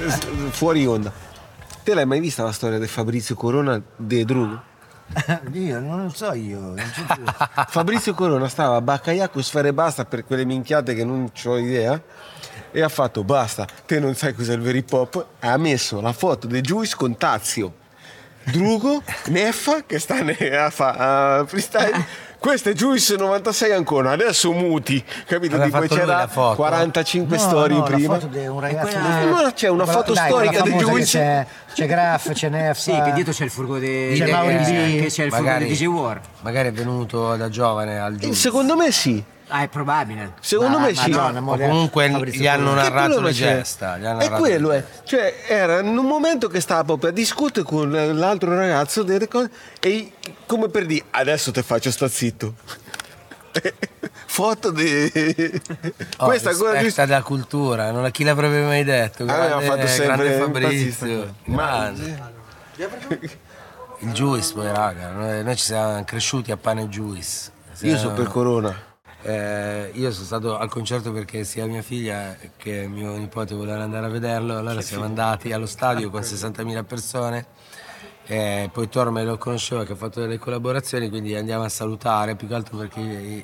fuori onda. Te l'hai mai vista la storia di Fabrizio Corona de Drugo? Io non lo so io. Non c'è più. Fabrizio Corona stava a Baccaia con Sfere Basta per quelle minchiate che non ho idea e ha fatto basta, te non sai cos'è il vero hip hop, ha messo la foto di Juice con Tazio, Drugo, Neffa che sta a fa freestyle. Questo è Juice 96 ancora, adesso muti, capito? Aveva Tipo fatto c'era lui la foto? 45 storie prima. La foto di un ragazzo No, c'è una foto storica di Juice. C'è Graff, c'è Neffa. Sì, che dietro c'è il furgo di C'è Mauri B. che c'è il furgo di DJ War. Magari è venuto da giovane al giusto. Secondo me sì. È probabile. Secondo me sì. Madonna, O comunque gli hanno narrato le gesta. E quello è. Cioè, era in un momento che stava proprio a discutere con l'altro ragazzo delle cose e come per dire, adesso te faccio sta zitto. Foto di questa cosa della cultura, non chi l'avrebbe mai detto? Aveva fatto sempre grande Fabrizio. Il Juice poi raga, noi ci siamo cresciuti a pane Juice. Io sono per Corona. Io sono stato al concerto perché sia mia figlia che mio nipote volevano andare a vederlo, allora siamo andati allo stadio con 60.000 persone. Poi Torme lo conosceva che ha fatto delle collaborazioni, quindi andiamo a salutare, più che altro perché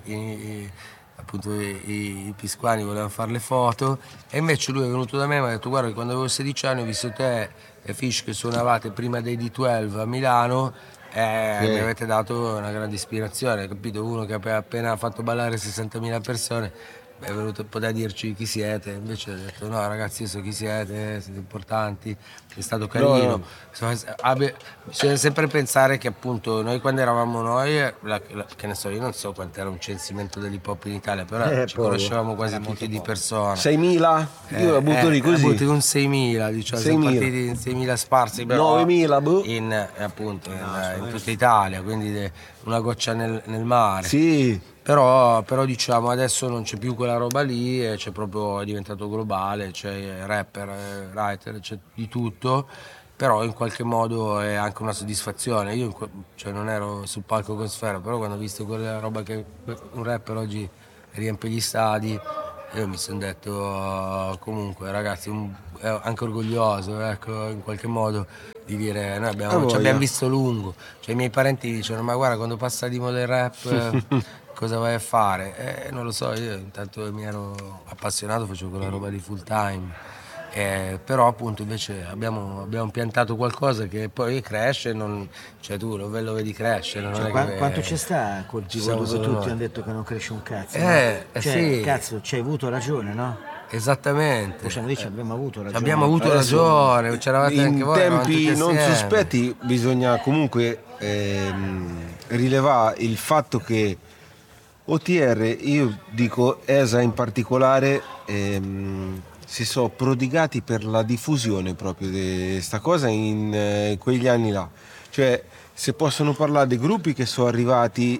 i pisquani volevano fare le foto e invece lui è venuto da me e mi ha detto guarda quando avevo 16 anni ho visto te e Fish che suonavate prima dei D12 a Milano mi avete dato una grande ispirazione, capito? Uno che aveva appena fatto ballare 60.000 persone è venuto, poteva dirci chi siete, invece ha detto no ragazzi io so chi siete importanti, è stato carino. Bisogna sempre pensare che appunto noi quando eravamo noi, che ne so, io non so quanto era un censimento dell'hip hop in Italia, però ci conoscevamo quasi tutti di persona. 6.000? Io la butto lì così. La butto con 6.000, diciamo, siamo partiti in 6.000 sparsi, però 9.000 boh. in tutta Italia, quindi una goccia nel mare. Sì. Però diciamo adesso non c'è più quella roba lì, è diventato globale, c'è rapper, writer, c'è di tutto, però in qualche modo è anche una soddisfazione. Io non ero sul palco con Sfera, però quando ho visto quella roba che un rapper oggi riempie gli stadi, io mi sono detto comunque ragazzi, anche orgoglioso, ecco, in qualche modo di dire noi ci abbiamo visto lungo, cioè i miei parenti dicono ma guarda quando passa di moda il rap cosa vai a fare? Non lo so, io intanto mi ero appassionato, facevo quella roba di full time, però appunto invece abbiamo piantato qualcosa che poi cresce, cioè tu lo vedi crescere. Quanto ci sta quel tipo dove tutti hanno detto che non cresce un cazzo? Sì. Cazzo, ci hai avuto ragione, no? Esattamente. Possiamo dire abbiamo avuto ragione. Abbiamo avuto ragione, c'eravate in anche voi. Tempi non sospetti bisogna comunque rilevare il fatto che OTR, io dico ESA in particolare, si sono prodigati per la diffusione proprio di questa cosa in quegli anni là. Cioè, se possono parlare di gruppi che sono arrivati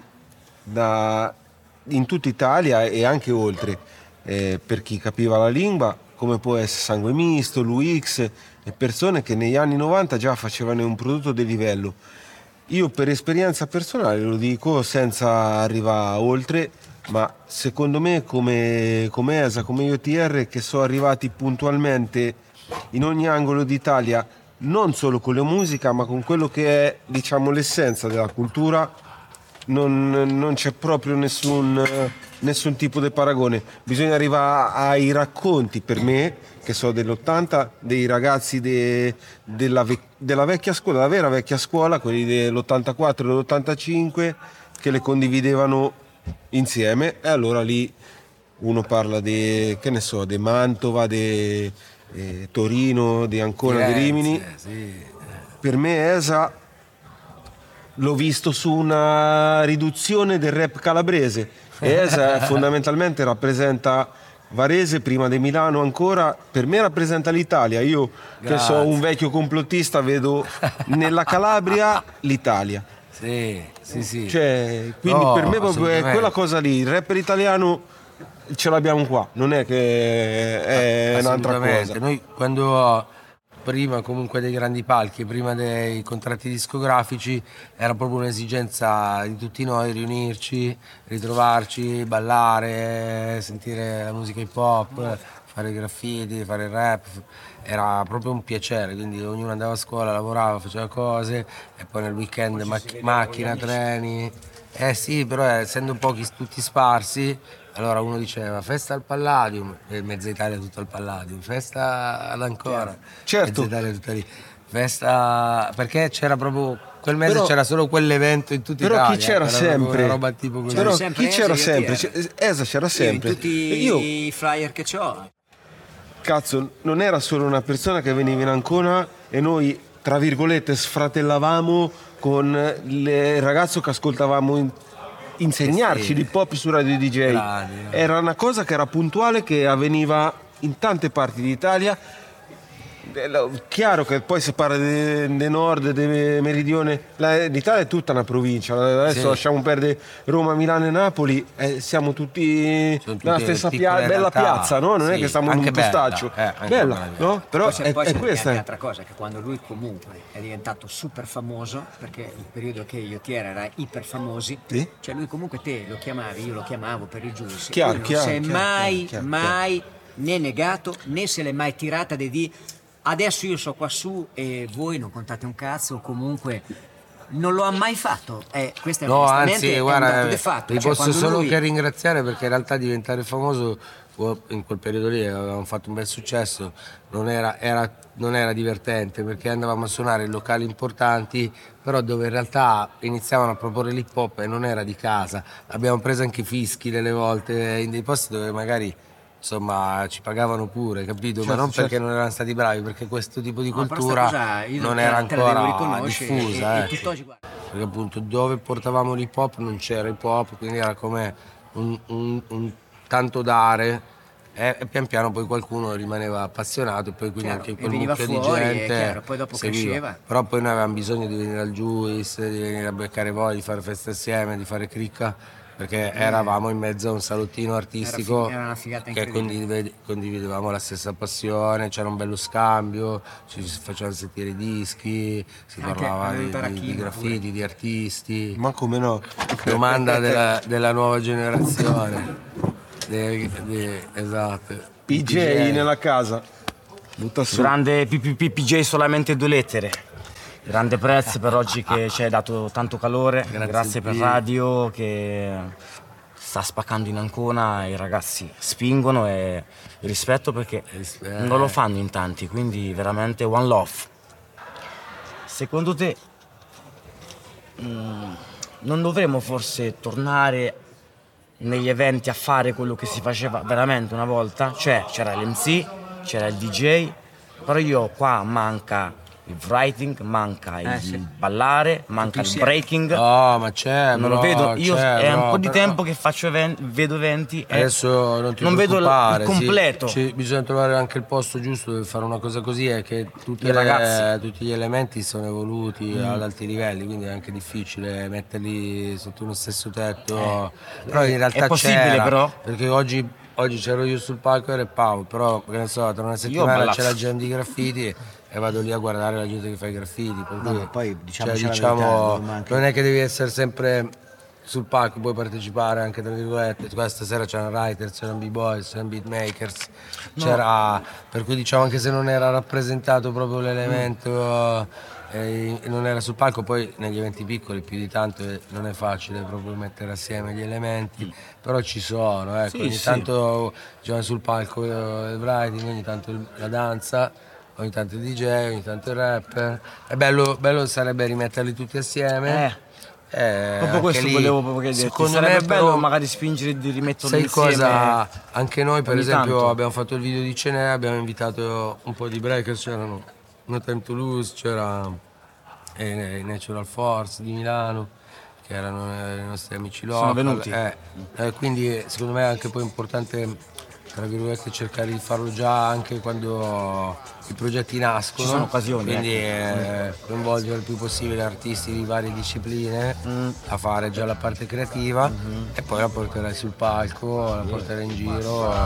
in tutta Italia e anche oltre, per chi capiva la lingua, come può essere Sangue Misto, l'UX e persone che negli anni 90 già facevano un prodotto di livello. Io per esperienza personale lo dico senza arrivare oltre, ma secondo me come ESA, come OTR che sono arrivati puntualmente in ogni angolo d'Italia, non solo con la musica ma con quello che è diciamo l'essenza della cultura, non c'è proprio nessun tipo di paragone. Bisogna arrivare ai racconti per me che sono dell'80 dei ragazzi della vecchia scuola, la vera vecchia scuola, quelli dell'84 e dell'85 che le condividevano insieme, e allora lì uno parla di Mantova, di Torino, di Ancona, di Rimini. Sì. Per me ESA l'ho visto su una riduzione del rap calabrese. ESA fondamentalmente rappresenta Varese prima di Milano ancora, per me rappresenta l'Italia. Io che sono un vecchio complottista vedo nella Calabria l'Italia. Sì. Cioè, quindi per me proprio è quella cosa lì, il rapper italiano ce l'abbiamo qua, non è che è un'altra cosa. Noi quando prima comunque dei grandi palchi, prima dei contratti discografici, era proprio un'esigenza di tutti noi riunirci, ritrovarci, ballare, sentire la musica hip hop fare i graffiti, fare il rap, era proprio un piacere, quindi ognuno andava a scuola, lavorava, faceva cose e poi nel weekend macchina, treni. Eh sì, però essendo pochi tutti sparsi, allora uno diceva festa al Palladium, e mezza Italia tutto al Palladium, festa ad Ancora, certo. mezza Italia tutta lì, festa, perché c'era proprio quel mese, Però, c'era solo quell'evento in tutta però Italia. chi c'era sempre? Una roba tipo così. Però sempre chi c'era Esa, sempre? io Esa c'era sempre. In tutti Io, i flyer che ho. cazzo, non era solo una persona che veniva in Ancona e noi, tra virgolette, sfratellavamo con il ragazzo che ascoltavamo insegnarci sì. l'hip hop su Radio DJ. Bravi. Era una cosa che era puntuale, che avveniva in tante parti d'Italia. Chiaro che poi si parla del nord, del meridione, l'Italia è tutta una provincia, adesso Sì. lasciamo perdere Roma, Milano e Napoli, siamo tutti Sono tutte nella stessa piccole bella realtà. piazza, no? Non è Sì, che stiamo in anche un bella, postaccio, anche bella, bella. no? Però Poi c'è è anche questa. un'altra cosa, che quando lui comunque è diventato super famoso, perché il periodo che io ti era iper famosi, Sì. cioè lui comunque te lo chiamavi, io lo chiamavo per il giudice, Chiaro, lui non chiaro, si è chiaro, mai né negato né se l'è mai tirata di dire adesso io so qua su e voi non contate un cazzo, o comunque non lo ha mai fatto. Questo è No, onestamente anzi, è un guarda, dato di fatto. vi Cioè, posso quando solo lui- che ringraziare, perché in realtà diventare famoso in quel periodo lì avevamo fatto un bel successo, non era divertente, perché andavamo a suonare in locali importanti, però dove in realtà iniziavano a proporre l'hip hop e non era di casa. Abbiamo preso anche fischi delle volte in dei posti dove magari insomma ci pagavano pure, capito? Ma Certo, non perché certo. non erano stati bravi, perché questo tipo di No, però sta cultura cosa io non te- era te la devo ancora riconoscere diffusa. e Ecco. tutt'oggi, guarda. Perché appunto dove portavamo l'hip hop non c'era hip hop, quindi era come un tanto dare, e pian piano poi qualcuno rimaneva appassionato e poi quindi Chiaro, anche e quel veniva mucchio di fuori, è gente chiaro, poi dopo seguiva. cresceva. Però poi noi avevamo bisogno di venire al Juice, di venire a beccare voi, di fare feste assieme, di fare cricca, perché eravamo in mezzo a un salottino artistico Era una figata che condividevamo la stessa passione, c'era un bello scambio, ci facevano sentire i dischi, si Anche parlava a di Tarachino graffiti, di artisti. Ma come no? Domanda della nuova generazione. Esatto. PJ nella casa, butta su. Grande PPJ, solamente 2 lettere. Grande Prez per oggi che ci hai dato tanto calore, grazie per radio che sta spaccando in Ancona, i ragazzi spingono e rispetto perché non lo fanno in tanti, quindi veramente one love. Secondo te non dovremmo forse tornare negli eventi a fare quello che si faceva veramente una volta? Cioè c'era l'MC, c'era il DJ, però qua manca il writing, manca il Sì. ballare, manca il breaking. No, ma c'è, Non lo bro, vedo, io c'è, è un bro, po' di però tempo che faccio vedo eventi e adesso non ti non vedo il preoccupare, completo. Bisogna trovare anche il posto giusto dove fare una cosa così, è che tutti gli elementi sono evoluti ad alti livelli, quindi è anche difficile metterli sotto uno stesso tetto. Però in realtà è possibile, c'era, però? perché oggi c'ero io sul palco e rappavo, però che ne so, tra una settimana ballavo. c'è la jam di graffiti e vado lì a guardare la gente che fa i graffiti. Per cui, ma poi diciamoci la diciamo, verità, non manca- non è che devi essere sempre sul palco, puoi partecipare anche tra virgolette. Questa sera c'erano writers, c'erano b-boys, c'erano beatmakers, per cui diciamo anche se non era rappresentato proprio l'elemento e non era sul palco, poi negli eventi piccoli più di tanto non è facile proprio mettere assieme gli elementi, però ci sono, ecco, ogni tanto diciamo, sul palco il writing, ogni tanto la danza, ogni tanto il DJ, ogni tanto il rapper. È bello sarebbe rimetterli tutti assieme. Proprio questo lì, volevo proprio chiederti. secondo Sarebbe me bello però, magari spingere di rimetterlo sai insieme. cosa? Anche noi per ogni esempio tanto. abbiamo fatto il video di Cenè, abbiamo invitato un po' di breakers, c'erano No Time to Lose, c'era i Natural Force di Milano, che erano i nostri amici local. Sono venuti. Quindi secondo me è anche poi importante, tra virgolette, cercare di farlo già anche quando i progetti nascono. Ci sono occasioni, quindi coinvolgere il più possibile artisti di varie discipline a fare già la parte creativa e poi la porterai sul palco, la porterai in giro.